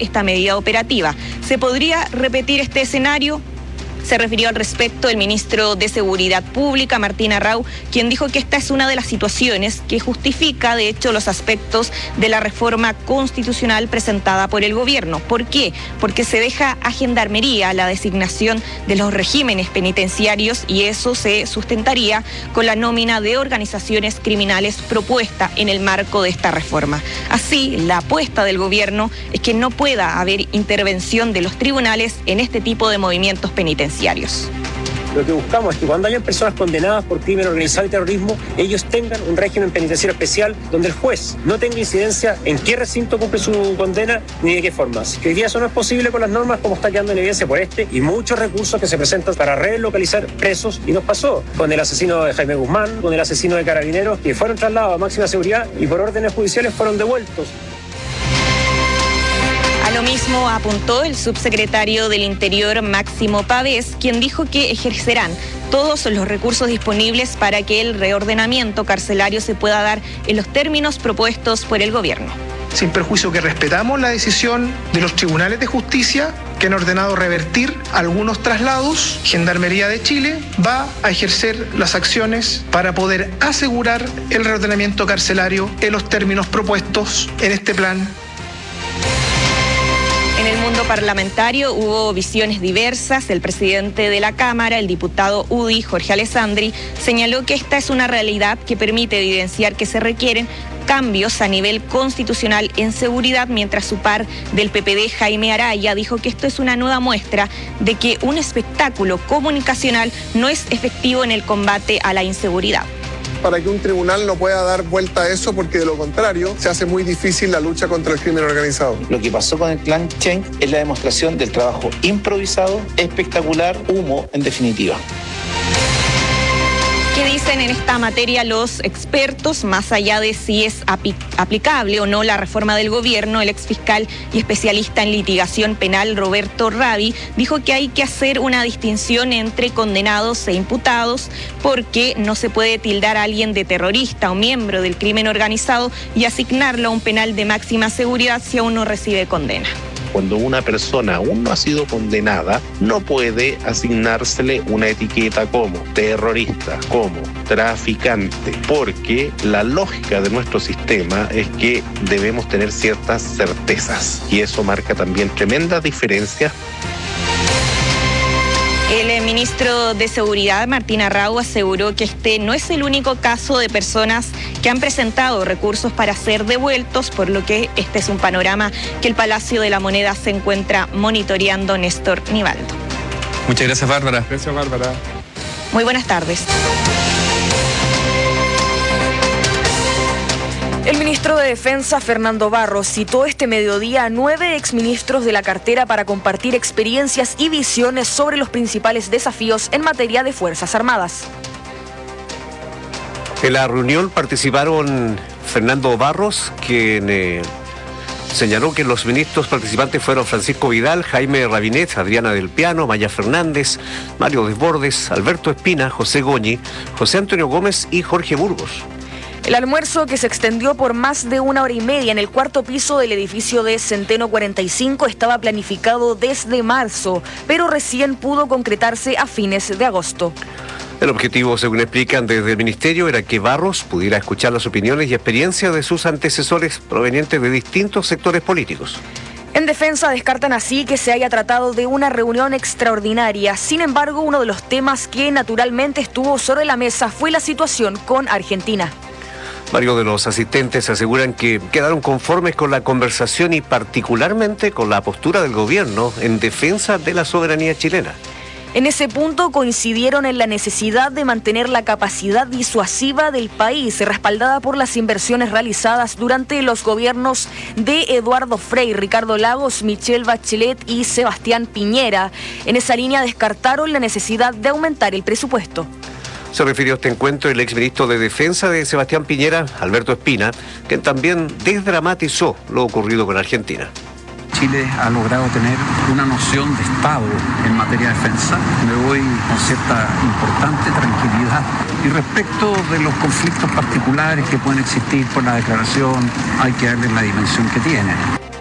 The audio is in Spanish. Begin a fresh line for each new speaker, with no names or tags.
esta medida operativa. ¿Se podría repetir este escenario? Se refirió al respecto el ministro de Seguridad Pública, Martín Arrau, quien dijo que esta es una de las situaciones que justifica, de hecho, los aspectos de la reforma constitucional presentada por el gobierno. ¿Por qué? Porque se deja a Gendarmería la designación de los regímenes penitenciarios y eso se sustentaría con la nómina de organizaciones criminales propuesta en el marco de esta reforma. Así, la apuesta del gobierno es que no pueda haber intervención de los tribunales en este tipo de movimientos penitenciarios.
Lo que buscamos es que cuando hayan personas condenadas por crimen organizado y terrorismo, ellos tengan un régimen penitenciario especial donde el juez no tenga incidencia en qué recinto cumple su condena ni de qué forma. Así que hoy día eso no es posible con las normas como está quedando en evidencia por este y muchos recursos que se presentan para relocalizar presos. Y nos pasó con el asesino de Jaime Guzmán, con el asesino de Carabineros, que fueron trasladados a máxima seguridad y por órdenes judiciales fueron devueltos.
A lo mismo apuntó el subsecretario del Interior, Máximo Pavés, quien dijo que ejercerán todos los recursos disponibles para que el reordenamiento carcelario se pueda dar en los términos propuestos por el gobierno.
Sin perjuicio que respetamos la decisión de los tribunales de justicia que han ordenado revertir algunos traslados, Gendarmería de Chile va a ejercer las acciones para poder asegurar el reordenamiento carcelario en los términos propuestos en este plan.
En el mundo parlamentario hubo visiones diversas. El presidente de la Cámara, el diputado UDI, Jorge Alessandri, señaló que esta es una realidad que permite evidenciar que se requieren cambios a nivel constitucional en seguridad, mientras su par del PPD, Jaime Araya, dijo que esto es una nueva muestra de que un espectáculo comunicacional no es efectivo en el combate a la inseguridad.
Para que un tribunal no pueda dar vuelta a eso, porque de lo contrario se hace muy difícil la lucha contra el crimen organizado.
Lo que pasó con el clan Chen es la demostración del trabajo improvisado, espectacular, humo en definitiva.
¿Qué dicen en esta materia los expertos? Más allá de si es aplicable o no la reforma del gobierno, el exfiscal y especialista en litigación penal Roberto Rabi dijo que hay que hacer una distinción entre condenados e imputados porque no se puede tildar a alguien de terrorista o miembro del crimen organizado y asignarlo a un penal de máxima seguridad si aún no recibe condena.
Cuando una persona aún no ha sido condenada, no puede asignársele una etiqueta como terrorista, como traficante, porque la lógica de nuestro sistema es que debemos tener ciertas certezas y eso marca también tremendas diferencias.
El ministro de Seguridad, Martín Arrau, aseguró que este no es el único caso de personas que han presentado recursos para ser devueltos, por lo que este es un panorama que el Palacio de la Moneda se encuentra monitoreando. Néstor Nivaldo.
Muchas gracias, Bárbara.
Gracias, Bárbara.
Muy buenas tardes.
El ministro de Defensa, Fernando Barros, citó este mediodía a 9 exministros de la cartera para compartir experiencias y visiones sobre los principales desafíos en materia de Fuerzas Armadas.
En la reunión participaron Fernando Barros, quien señaló que los ministros participantes fueron Francisco Vidal, Jaime Rabinet, Adriana del Piano, Maya Fernández, Mario Desbordes, Alberto Espina, José Goñi, José Antonio Gómez y Jorge Burgos.
El almuerzo, que se extendió por más de 1 hora y media en el 4º piso del edificio de Centeno 45, estaba planificado desde marzo, pero recién pudo concretarse a fines de agosto.
El objetivo, según explican desde el Ministerio, era que Barros pudiera escuchar las opiniones y experiencias de sus antecesores provenientes de distintos sectores políticos.
En Defensa descartan así que se haya tratado de una reunión extraordinaria. Sin embargo, uno de los temas que naturalmente estuvo sobre la mesa fue la situación con Argentina.
Varios de los asistentes aseguran que quedaron conformes con la conversación y particularmente con la postura del gobierno en defensa de la soberanía chilena.
En ese punto coincidieron en la necesidad de mantener la capacidad disuasiva del país, respaldada por las inversiones realizadas durante los gobiernos de Eduardo Frei, Ricardo Lagos, Michelle Bachelet y Sebastián Piñera. En esa línea descartaron la necesidad de aumentar el presupuesto.
Se refirió a este encuentro el exministro de Defensa de Sebastián Piñera, Alberto Espina, quien también desdramatizó lo ocurrido con Argentina.
Chile ha logrado tener una noción de Estado en materia de defensa. Me voy con cierta importante tranquilidad. Y respecto de los conflictos particulares que pueden existir por la declaración, hay que darle la dimensión que tiene.